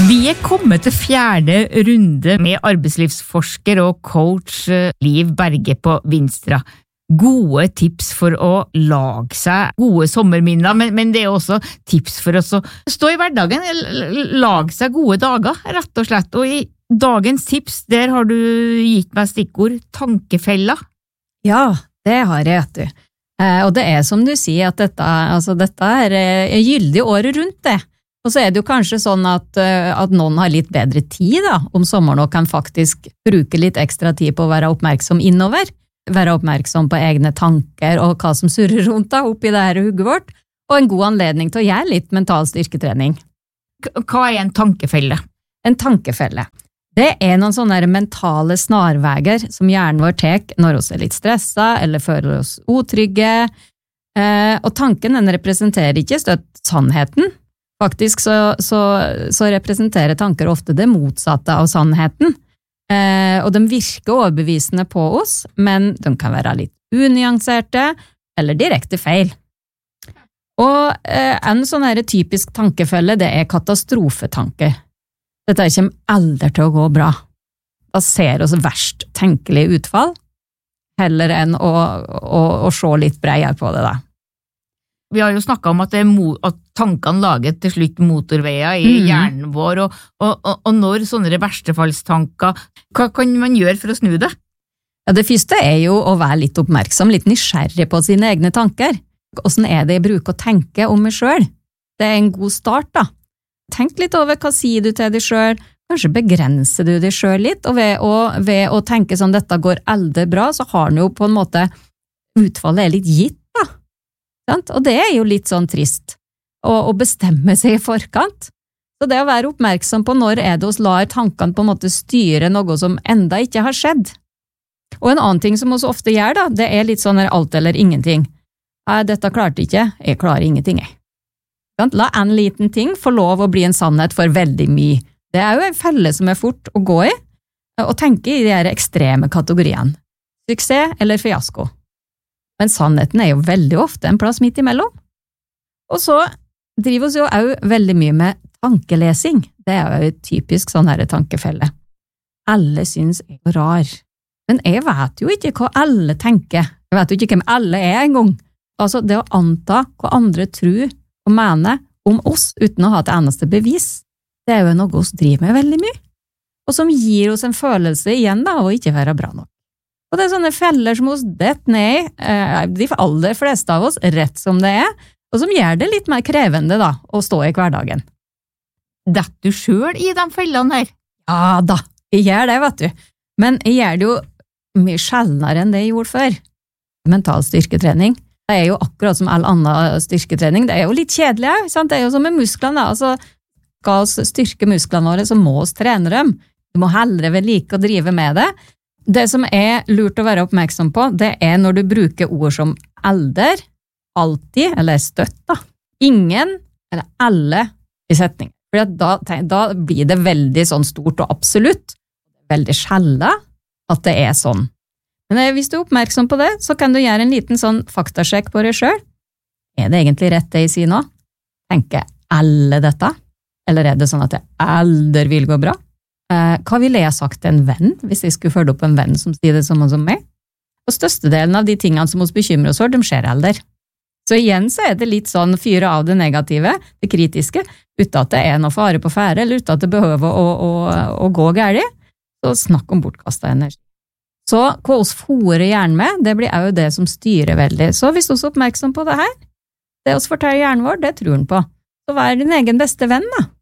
Vi kommet til 4. runde med arbeidslivsforsker og coach Liv Berge på Vinstra. Gode tips for å lage seg gode sommerminner, men det også tips for oss å stå i hverdagen, lage seg gode dager, rett og slett. Og i dagens tips, der har du gitt meg stikkord tankefella. Ja, det har jeg, vet du. Og det som du sier, at dette gyldig året rundt det. Og så det jo kanskje sånn at noen har litt bedre tid da, om sommeren og kan faktisk bruke litt ekstra tid på å være oppmerksom innover, være oppmerksom på egne tanker og hva som surrer rundt da, oppi det her hugget vårt, og en god anledning til å gjøre litt mental styrketrening. Hva en tankefelle? En tankefelle. Det noen sånne mentale snarveger som hjernen vår tek når vi litt stresset eller føler oss utrygge, og tanken den representerer ikke støtt sannheten. Faktisk så representerer tanker ofte det motsatte av sannheten, og de virker overbevisende på oss, men de kan være litt unyanserte eller direkte feil. Og en sånn her typisk tankefelle, det katastrofetanke. Dette kommer aldri til å gå bra. Da ser oss verst tenkelig utfall, heller enn å se litt bredere på det da. Vi har jo snakket om at tankene lager til slutt motorveier i hjernen vår, og når sånne verstefallstanker, hva kan man gjøre for å snu det? Ja, det første jo å være litt oppmerksom, litt nysgjerrig på sine egne tanker. Hvordan det jeg bruker å tenke om meg selv? Det en god start da. Tenk litt over hva sier du til deg selv, kanskje begrenser du deg selv litt, og ved å tenke sånn dette går aldri bra, så har den jo på en måte utfallet litt gitt. Og det jo litt sånn trist å bestemme seg i forkant. Så det å være oppmerksom på når det oss lar tankene på en måte styre noe som enda ikke har skjedd. Og en annen ting som vi ofte gjør da, det litt sånn alt eller ingenting. Dette klarte ikke, jeg klarer ingenting. La en liten ting få lov å bli en sannhet for veldig mye. Det jo en felle som fort å gå i, og tenke i de her ekstreme kategoriene. Suksess eller fiasko. Men sannheten jo veldig ofte en plass midt imellom. Og så driver vi jo også veldig mye med tankelesing. Det jo et typisk sånn her tankefelle. Alle synes jeg rar. Men jeg vet jo ikke hva alle tenker. Jeg vet jo ikke hvem alle en gang. Altså det å anta hva andre tror og mener om oss uten å ha et eneste bevis, det jo noe vi driver med veldig mye. Og som gir oss en følelse igjen da, av å ikke være bra nok. Og det sånne feller som hos dett ned, de aller fleste av oss, rett som det og som gjør det litt mer krevende da, å stå i hverdagen. Dett du selv i de fellene her? Ja da, jeg gjør det, vet du. Men jeg gjør det jo mye sjeldnere enn det jeg gjorde før. Mental styrketrening, det jo akkurat som all annen styrketrening, det jo litt kjedelig, sant? Det jo som med musklene, altså skal vi styrke musklene våre, så må vi trene dem. Du må heller vel like å drive med det. Det som lurt å være oppmerksom på, det når du bruker ord som alder, alltid, eller støtt da. Ingen, eller alle i setning. For da blir det veldig sånn stort og absolutt. Veldig sjelden at det sånn. Men hvis du oppmerksom på det, så kan du gjøre en liten sånn faktasjekk på deg selv. Det egentlig rett det jeg sier nå? Tenker alle dette? Eller det sånn at det aldri vil gå bra? Hva ville jeg sagt til en venn, hvis jeg skulle følge opp en venn som sier det samme som meg? Og størstedelen av de tingene som oss bekymrer oss for, de skjer aldri. Så igjen så det litt sånn fyre av det negative, det kritiske, uten at det noe fare på ferde, eller uten at det behøver å gå gærlig, så snakk om bortkastet energi. Så hva oss fôrer hjernen med, det blir jo det som styrer veldig. Så hvis du er oppmerksom på det her, det oss forteller hjernen vår, det tror den på. Så vær din egen beste venn da.